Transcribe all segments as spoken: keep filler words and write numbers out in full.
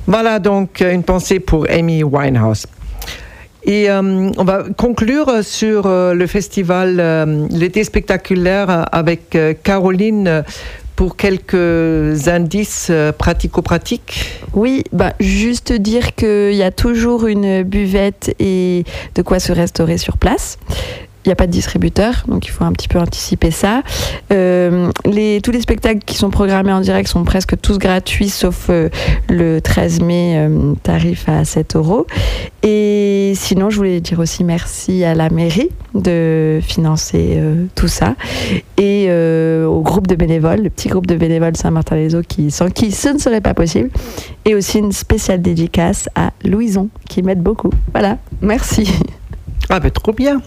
Voilà donc une pensée pour Amy Winehouse. Et euh, on va conclure sur euh, le festival euh, L'été spectaculaire avec euh, Caroline pour quelques indices euh, pratico-pratiques. Oui, bah, juste dire qu'il y a toujours une buvette et de quoi se restaurer sur place. Il n'y a pas de distributeur, donc il faut un petit peu anticiper ça. Euh, les, tous les spectacles qui sont programmés en direct sont presque tous gratuits, sauf euh, le treize mai, euh, tarif à sept euros. Et sinon, je voulais dire aussi merci à la mairie de financer euh, tout ça. Et euh, au groupe de bénévoles, le petit groupe de bénévoles Saint-Martin-les-Eaux, qui, sans qui ce ne serait pas possible. Et aussi une spéciale dédicace à Louison, qui m'aide beaucoup. Voilà, merci. Ah ben trop bien.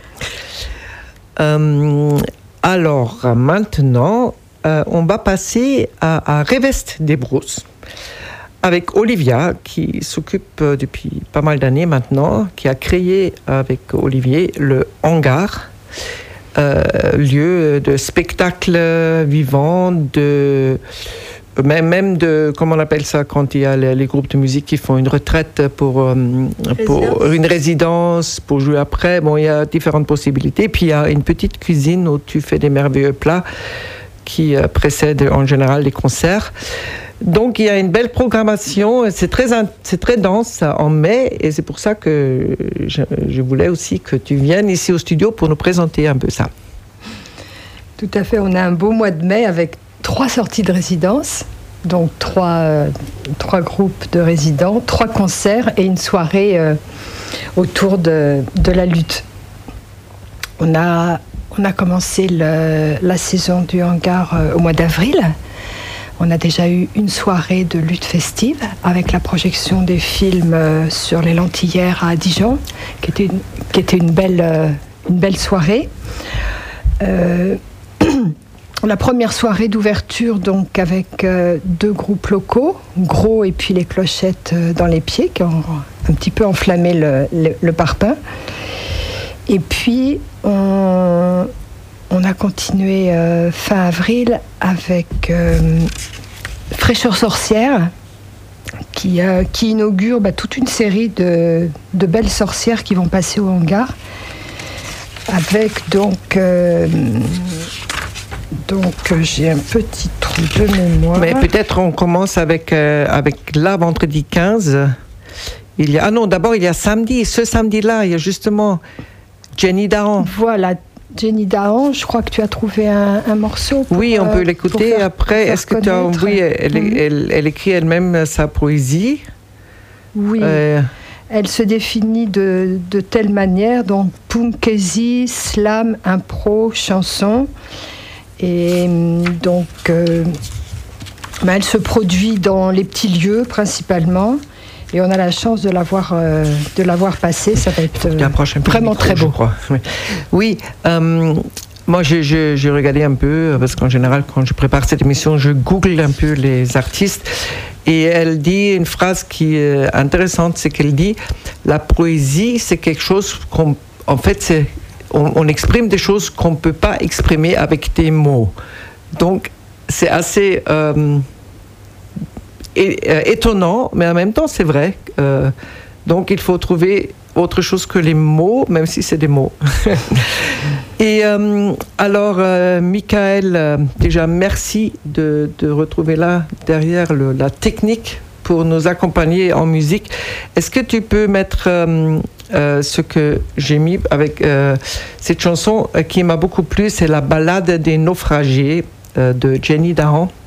Euh, alors maintenant, euh, on va passer à, à Revest des Brousses avec Olivia qui s'occupe depuis pas mal d'années maintenant, qui a créé avec Olivier le Hangar, euh, lieu de spectacle vivant, de même, même de, comment on appelle ça quand il y a les, les groupes de musique qui font une retraite pour, euh, pour une résidence, pour jouer après. Bon, il y a différentes possibilités. Puis il y a une petite cuisine où tu fais des merveilleux plats qui euh, précèdent en général les concerts. Donc il y a une belle programmation. C'est très, c'est très dense en mai et c'est pour ça que je, je voulais aussi que tu viennes ici au studio pour nous présenter un peu ça. Tout à fait. On a un beau mois de mai avec trois sorties de résidence, donc trois, euh, trois groupes de résidents, trois concerts et une soirée euh, autour de, de la lutte. On a, on a commencé le, la saison du Hangar euh, au mois d'avril. On a déjà eu une soirée de lutte festive avec la projection des films euh, sur les Lentillères à Dijon, qui était une, qui était une, belle, euh, une belle soirée. Euh, La première soirée d'ouverture, donc avec euh, deux groupes locaux, Gros et puis les Clochettes euh, dans les pieds, qui ont un petit peu enflammé le, le, le parpaing. Et puis, on, on a continué euh, fin avril avec euh, Fraîcheur Sorcière, qui, euh, qui inaugure bah, toute une série de, de belles sorcières qui vont passer au Hangar, avec donc... Euh, Donc j'ai un petit trou de mémoire. Mais peut-être on commence avec, euh, avec là, vendredi quinze. Il y a, ah non, d'abord il y a samedi. Ce samedi-là, il y a justement Jenny Dahan. Voilà, Jenny Dahan. Je crois que tu as trouvé un, un morceau. Pour, oui, on peut l'écouter faire, après. Est-ce que tu as... Oui, elle, mmh. elle, elle, elle écrit elle-même sa poésie. Oui. Euh... Elle se définit de, de telle manière, donc punkesi, slam, impro, chanson. Et donc, euh, bah, elle se produit dans les petits lieux principalement, et on a la chance de l'avoir euh, de l'avoir passé. Ça va être euh, vraiment micro, très beau. Je crois. Oui, oui euh, moi j'ai, j'ai, j'ai regardé un peu parce qu'en général, quand je prépare cette émission, je google un peu les artistes. Et elle dit une phrase qui est intéressante, c'est qu'elle dit la poésie, c'est quelque chose qu'on, en fait, c'est On, on exprime des choses qu'on ne peut pas exprimer avec des mots. Donc, c'est assez euh, é- euh, étonnant, mais en même temps, c'est vrai. Euh, donc, il faut trouver autre chose que les mots, même si c'est des mots. Et euh, alors, euh, Michael, euh, déjà, merci de, de retrouver là, derrière le, la technique, pour nous accompagner en musique. Est-ce que tu peux mettre euh, euh, ce que j'ai mis avec euh, cette chanson euh, qui m'a beaucoup plu, c'est la Ballade des naufragés euh, de Jenny Dahan.